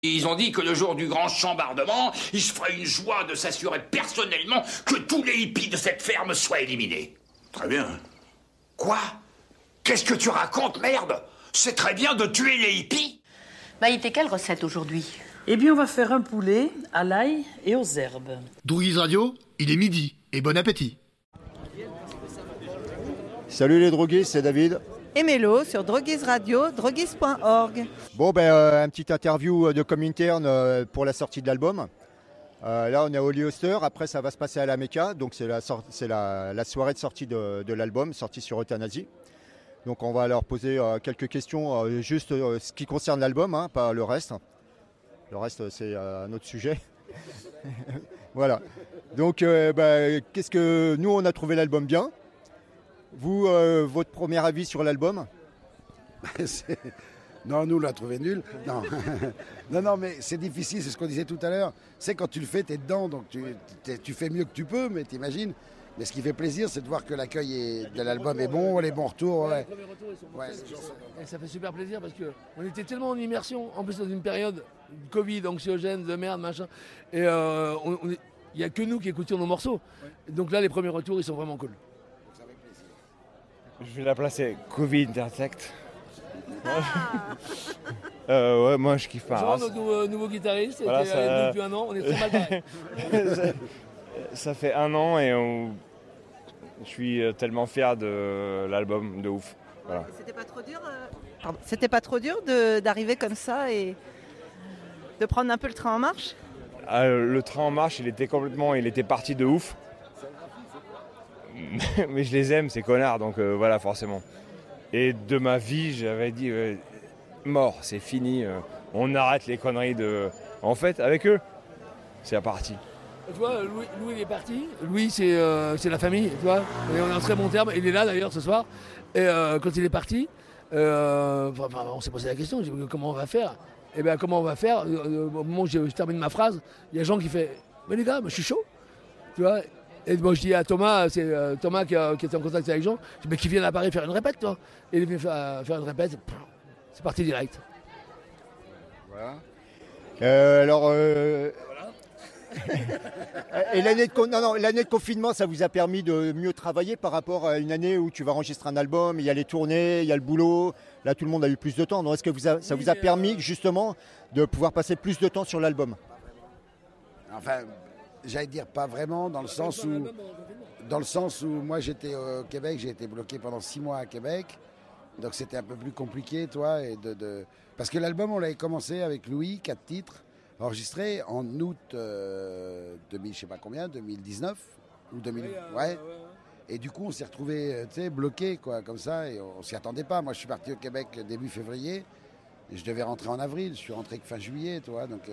Ils ont dit que le jour du grand chambardement, il se ferait une joie de s'assurer personnellement que tous les hippies de cette ferme soient éliminés. Très bien. Quoi? Qu'est-ce que tu racontes, merde? C'est très bien de tuer les hippies? Bah, il était quelle recette aujourd'hui? Eh bien, on va faire un poulet à l'ail et aux herbes. Droguise Radio, il est midi et bon appétit. Salut les droguistes, c'est David. Et Mélo sur Droguise Radio, droguise.org. Bon, un petit interview de Comintern pour la sortie de l'album. Là, on est à Hollister. Après, ça va se passer à la Mecca. Donc, c'est la soirée de sortie de l'album, sortie sur Euthanasie. Donc, on va leur poser quelques questions, juste ce qui concerne l'album, hein, pas le reste. Le reste, c'est un autre sujet. Voilà. Donc, qu'est-ce que nous, on a trouvé l'album bien. Vous, votre premier avis sur l'album? Non, nous, on l'a trouvé nul. Non. non, mais c'est difficile, c'est ce qu'on disait tout à l'heure. C'est quand tu le fais, tu es dedans, donc tu fais mieux que tu peux, mais t'imagines. Mais ce qui fait plaisir, c'est de voir que l'accueil de l'album est bon, les bons retours. Ouais. Les premiers retours, ils sont et ça fait super plaisir parce qu'on était tellement en immersion, en plus dans une période Covid, anxiogène, de merde, machin. Et il n'y a que nous qui écoutions nos morceaux. Ouais. Donc là, les premiers retours, ils sont vraiment cool. Je vais la placer Covid Intersect. Ouais, moi je kiffe pas. Jean, notre nouveau guitariste, voilà, était avec nous depuis un an, on est très mal barrés. Ça fait un an et je suis tellement fier de l'album, de ouf. Voilà. C'était pas trop dur, C'était pas trop dur d'arriver comme ça et de prendre un peu le train en marche? Le train en marche, il était parti de ouf. Mais je les aime, ces connards, donc voilà, forcément. Et de ma vie, j'avais dit, mort, c'est fini, on arrête les conneries de... En fait, avec eux, c'est parti. Tu vois, Louis il est parti, Louis c'est la famille, tu vois, et on est en très bon terme, il est là d'ailleurs ce soir, et quand il est parti, on s'est posé la question, comment on va faire? Et bien comment on va faire, au moment où je termine ma phrase, il y a Jean qui fait, mais les gars, je suis chaud, tu vois. Et moi je dis à Thomas, c'est Thomas qui était en contact avec Jean, je dis mais qui vient à Paris faire une répète toi. Et il vient faire une répète, c'est parti direct. Voilà. Et l'année de confinement, ça vous a permis de mieux travailler par rapport à une année où tu vas enregistrer un album, il y a les tournées, il y a le boulot, là tout le monde a eu plus de temps. Donc est-ce que ça vous a permis justement de pouvoir passer plus de temps sur l'album? Enfin... J'allais dire pas vraiment, dans le sens où moi j'étais au Québec, j'ai été bloqué pendant 6 mois à Québec, donc c'était un peu plus compliqué, toi, parce que l'album on l'avait commencé avec Louis, 4 titres, enregistrés en août 2000, je sais pas combien, 2019 ou 2000, ouais. Et du coup on s'est retrouvés, bloqués quoi, comme ça, et on s'y attendait pas. Moi je suis parti au Québec début février, et je devais rentrer en avril, je suis rentré que fin juillet, toi, donc.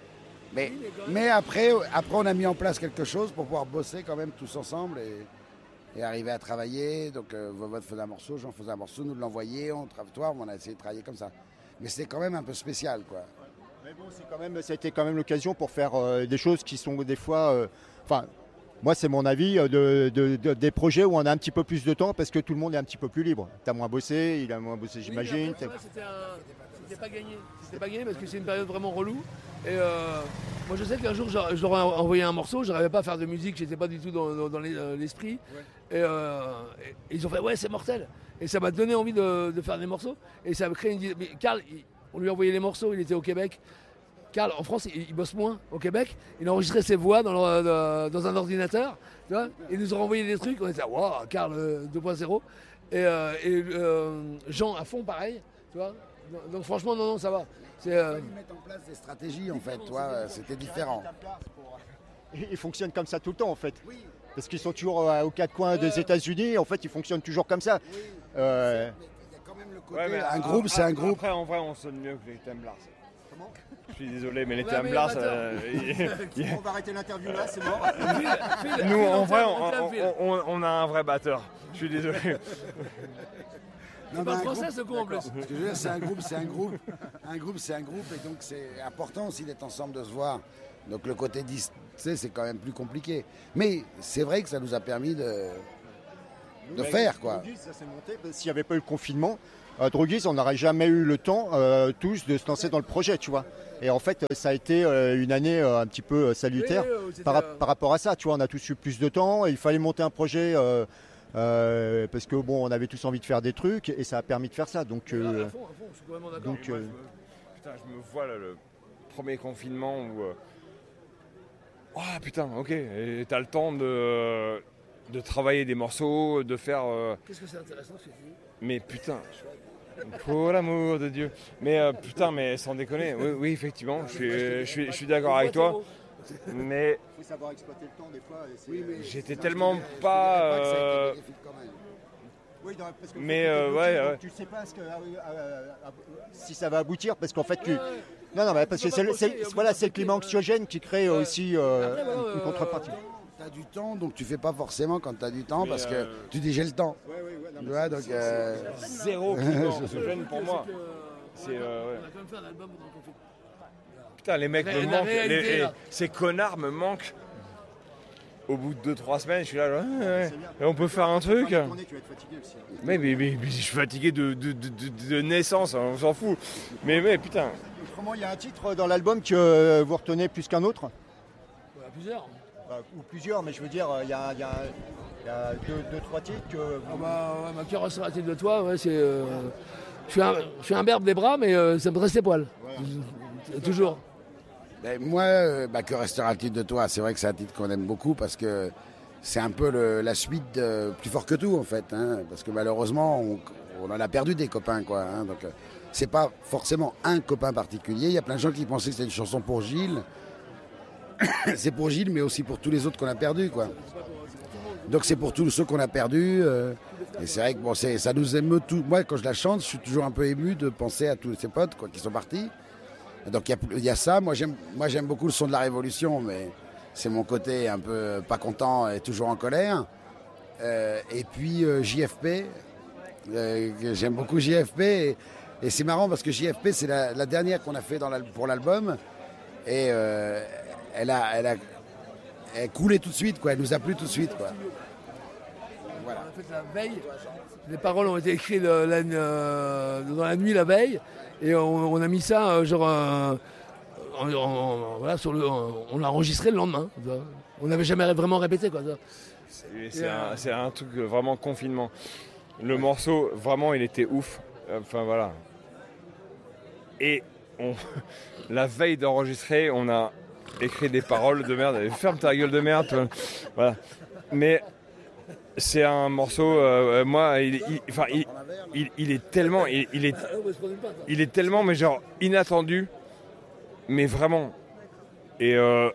Mais après, on a mis en place quelque chose pour pouvoir bosser quand même tous ensemble et arriver à travailler. Donc, Vovod faisait un morceau, Jean faisait un morceau, nous l'envoyait, on a essayé de travailler comme ça. Mais c'était quand même un peu spécial, quoi. Mais bon, ça a été quand même l'occasion pour faire des choses qui sont des fois... moi, c'est mon avis, des projets où on a un petit peu plus de temps parce que tout le monde est un petit peu plus libre. T'as moins bossé, il a moins bossé, j'imagine. C'était pas gagné. C'était pas gagné parce que c'est une période vraiment relou. Et moi je sais qu'un jour je leur ai envoyé un morceau, je n'arrivais pas à faire de musique, j'étais pas du tout dans l'esprit. Ouais. Et ils ont fait ouais c'est mortel. Et ça m'a donné envie de faire des morceaux. Et ça a créé une... Mais Karl, on lui a envoyé les morceaux, il était au Québec. Karl, en France, il bosse moins au Québec. Il a enregistré ses voix dans un ordinateur. Tu vois, il nous a renvoyé des trucs, on était waouh, Karl 2.0. Et Jean à fond pareil, tu vois. Donc franchement, non, ça va. Il fallait mettre en place des stratégies, en fait, toi, c'était différent. Ils fonctionnent comme ça tout le temps, en fait. Oui. Parce qu'ils sont toujours aux 4 coins des États-Unis, en fait, ils fonctionnent toujours comme ça. Oui. Mais il y a quand même le côté... un groupe, c'est un groupe. Après, en vrai, on sonne mieux que les Temblars. Comment ? Je suis désolé, mais les Temblars... On va arrêter l'interview là, c'est mort. Nous, en vrai, on a un vrai batteur. Je suis désolé. Non, mais français, ce coup en plus. Ce que je veux dire, c'est un groupe. C'est un groupe, et donc c'est important aussi d'être ensemble, de se voir. Donc le côté 10, c'est quand même plus compliqué. Mais c'est vrai que ça nous a permis de faire, quoi. Ça s'est monté, s'il n'y avait pas eu le confinement, Droguise, on n'aurait jamais eu le temps tous de se lancer dans le projet, tu vois. Et en fait, ça a été une année un petit peu salutaire par rapport à ça. Tu vois, on a tous eu plus de temps. Il fallait monter un projet parce que bon, on avait tous envie de faire des trucs et ça a permis de faire ça. Donc, à fond, je suis complètement d'accord. Putain, je me vois là, le premier confinement où. Oh putain, ok. Et t'as le temps de travailler des morceaux, de faire. Qu'est-ce que c'est intéressant ce que tu dis ? Mais putain. Pour l'amour de Dieu. Mais putain, mais sans déconner, oui effectivement, je suis d'accord avec toi. Mais il faut savoir exploiter le temps des fois. J'étais tellement pas. Oui, non, parce que mais ouais. Tu sais pas si ça va aboutir parce qu'en fait tu. Non, mais parce que c'est le climat anxiogène qui crée aussi une contrepartie. Tu as du temps, donc tu fais pas forcément quand tu as du temps parce que tu dis j'ai le temps. Tu vois, donc zéro climat anxiogène pour moi. C'est On a quand même fait un album pendant qu'on fait. Putain, les mecs me manquent. Ces connards me manquent. Au bout de 2-3 semaines, je suis là, et on peut faire un truc. Tu vas être fatigué aussi. Mais je suis fatigué de naissance, on s'en fout. Mais putain. Autrement, il y a un titre dans l'album que vous retenez plus qu'un autre ? Il y en a plusieurs. Ou plusieurs, mais je veux dire, il y a 2-3 titres que vous... Ma cœur restera-t-il de toi, ouais, c'est... Je suis un berbe des bras, mais ça me dresse les poils. Ouais. Toujours. Moi, que restera-t-il de toi ? C'est vrai que c'est un titre qu'on aime beaucoup parce que c'est un peu la suite de Plus fort que tout en fait. Hein, parce que malheureusement, on en a perdu des copains. Quoi, hein, donc c'est pas forcément un copain particulier. Il y a plein de gens qui pensaient que c'était une chanson pour Gilles. C'est pour Gilles, mais aussi pour tous les autres qu'on a perdus. Quoi. Donc c'est pour tous ceux qu'on a perdus. Et c'est vrai que bon, ça nous émeut tout. Moi, quand je la chante, je suis toujours un peu ému de penser à tous ces potes quoi, qui sont partis. Donc il y a ça, moi j'aime beaucoup le son de la Révolution, mais c'est mon côté un peu pas content et toujours en colère. Et puis JFP, j'aime beaucoup JFP, et c'est marrant parce que JFP c'est la dernière qu'on a fait pour l'album, et elle coulait tout de suite, quoi. Elle nous a plu tout de suite. Quoi. Voilà. En fait, la veille, les paroles ont été écrites dans la nuit la veille. Et on a mis ça, on l'a enregistré le lendemain. On n'avait jamais vraiment répété. Quoi, c'est un truc vraiment confinement. Le morceau, vraiment, il était ouf. Enfin, voilà. Et la veille d'enregistrer, on a écrit des paroles de merde. Ferme ta gueule de merde. Toi. Voilà. Mais c'est un morceau, moi, il est tellement, il est tellement, mais genre inattendu, mais vraiment. Et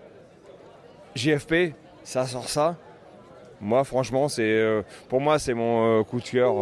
JFP, ça sort ça. Moi, franchement, pour moi, c'est mon coup de cœur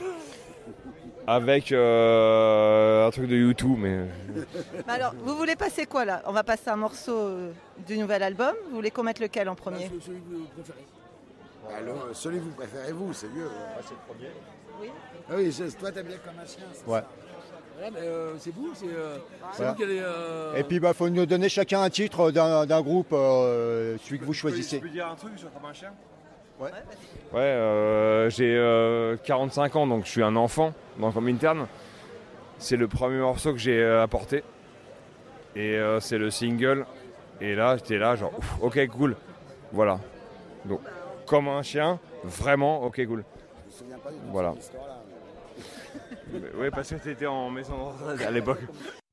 avec un truc de YouTube, mais. Alors, vous voulez passer quoi là ? On va passer un morceau du nouvel album. Vous voulez qu'on mette lequel en premier ? Celui que vous préférez. Alors, celui que vous préférez, vous, c'est mieux. C'est le premier. Oui. Ah oui, toi t'aimes bien comme un chien. Ouais. Voilà, mais c'est vous, c'est voilà. vous qui allez... Et puis faut nous donner chacun un titre d'un groupe, celui que vous choisissez. Je peux dire un truc sur Comme un chien ? Ouais. Ouais, j'ai 45 ans, donc je suis un enfant dans Comintern. C'est le premier morceau que j'ai apporté. Et c'est le single. Et là, j'étais là, genre, ouf, ok, cool. Voilà. Donc, Comme un chien, vraiment, ok, cool. Je me souviens pas du tout voilà. de cette histoire-là. Oui, parce que tu étais en maison de retraite à l'époque.